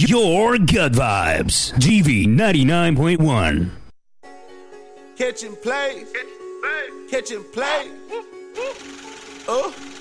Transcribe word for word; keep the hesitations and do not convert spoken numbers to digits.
your good vibes. G V ninety-nine point one. Catching plays. Catching plays. Oh.